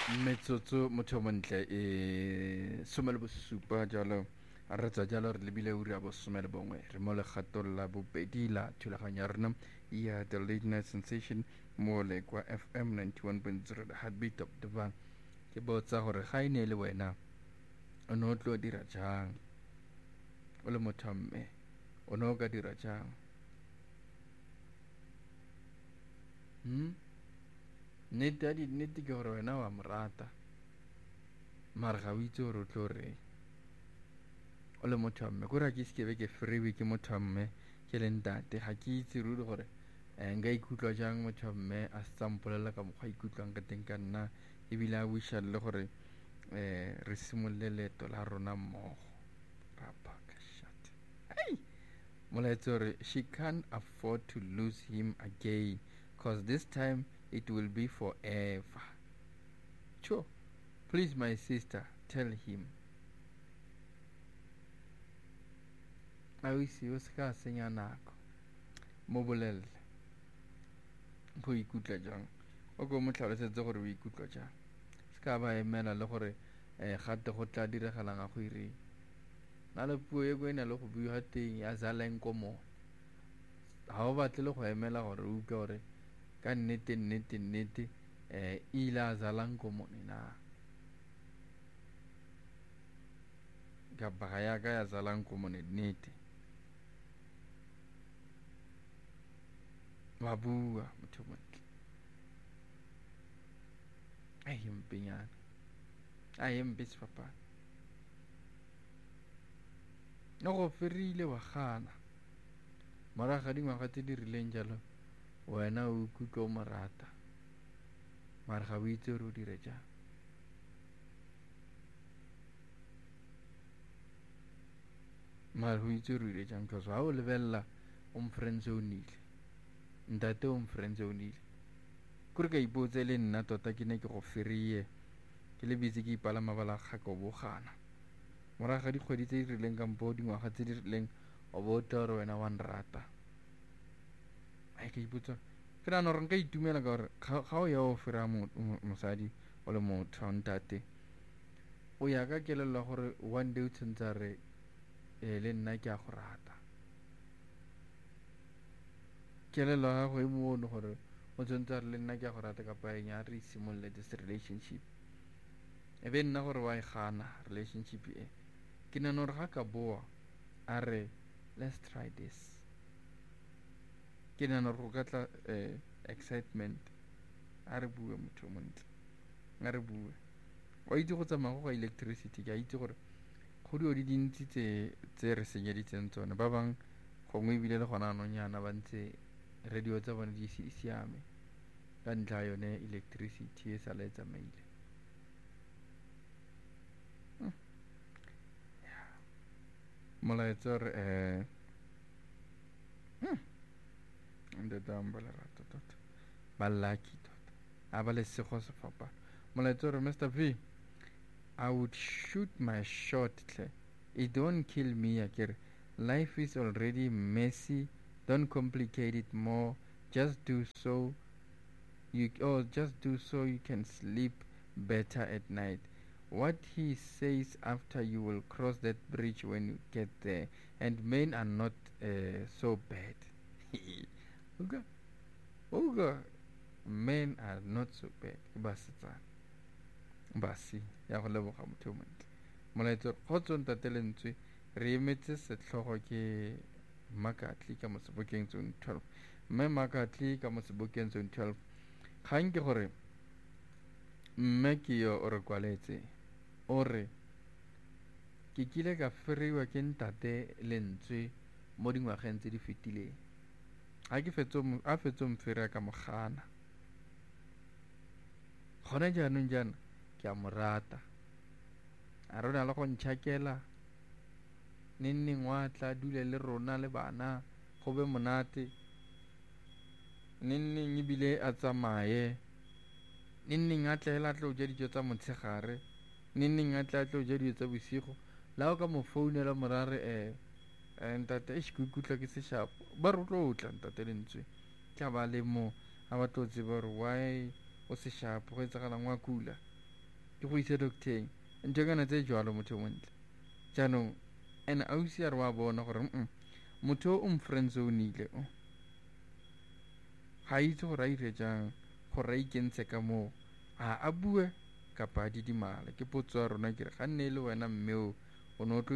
metsotso motho montle some le bosupa jalo re tswa jalo re lebile uri a bosome le bongwe re mo legatong la bobedi la thulaganyo ya rona ya the late night sensation mo le kwa FM 91.0 the heartbeat of the van ke botsa gore ga e ne le wena o ne o tlo dira jang o le motho mme o ne o ka dira jang nnete ke gore wena wa morata mare ga o itse gore o tlo reng o le motho wa mme kore ke sekebe ke freewe ke motho wa mme ke le ntate ga ke itse ruri gore nka ikutlwa jang motho wa mme a se tsampolela ka mokgwa ikutlwang ka teng ka nna ebile a wisha le gore re simolole leeto la rona mmogo molaetsa gore she can't afford to lose him again cause this time it will be forever. Sure, please my sister tell him. A o ise o se ka senya nako mo bolelle go ikutlwa jang o ko mo tlhalosetse gore o ikutlwa jang se ka ba emela le gore gate go tla diragalang a go ireng na le puo e go ena le go bua teng ya zaleng ko mo ga o batle le go emela gore o utlwe gore ka nnete ile a zalang ko mone na ka baga ya ka ya zalang ko mone nnete wa bua motho montle a empenyana a empe sefapana no go ferile wa gana mara ga dingwaga tse di rileng jalo wena o ikutlwa o morata mare ga o itse gore o dire jang mare o itse gore o dire jang because ga o lebelela o mfriendzonile ntate o mfriendzonile kore ka ipotse le nna tota ke ne ke go ferie ke le bitse ke ipala mabala ga ka o bogana morago ga dikgwedi tse di rileng kampo dingwaga tse di rileng o bo tla gore wena wa nrata ai ke ipotsa ke nana gore nka itumela ka gore ga o ya o fira mosadi o le motho wa ntate o ya ka kelello gore one day o tshwantse re le nna ke a go rata kelello ya gago e moone gore o tshwantse re le nna ke a go rata kapa eng ya re simolole this relationship e be nna gore wa e gana relationship e ke nana gore ga ka boa a re let's try this ke nana gore go ka tla excitement a re bue motho montle a re bue wa itse go tsamaya go electricity ke a itse gore go dio di dintsi tse re senyeditseng tsone ba bang gongwe ebile le gona anonyana ba ntse radio tsa bone di siame ka ntlha yone electricity e sa le tsamaile molaetsa gore ndetam ba lerato tota ba lucky tota a ba lesego sefapana molaetsa gore Mr. V I would shoot my shot tle it don't kill me akere life is already messy don't complicate it more just do so you can sleep better at night what he says after you will cross that bridge when you get there and men are not so bad Uga, men are not so bad basi ya go leboga motho montle molaetso kgotso ntate lentswe re emetse setlhogo ke Makatli ka mo Sebokeng zone 12 mme Makatli ka mo Sebokeng zone 12 kgang ke gore mme ke yo o re kwaletse o re ke kile ka feriwa ke ntate lentswe mo dingwageng tse di fetileng a fetso mfera ka mogana gona jaanong jaana ke a morata a rona le go ntšhakela neng wa tla dule le rona le bana go be monate neng ebile a tsamaye neng a tla o ja dijo tsa motshegare neng a tla o ja dijo tsa bosigo la o ka mo founela morare ntate e ikutlwa ke seshapo ba re tlo tla ntate lentswe tla ba le mo a ba tlo tseba gore why o seshapo go etsagalang wa kula ke go ise docteng ntho kana tse jwalo motho o montle jaanong ene ausi a re wa bona gore motho o mfriendzone-ile o ga itse gore a ire jang gore a ikentse ka moo a bue kapa a didimala ke potso ya rona kere ga nne e le wena mme o ne o tlo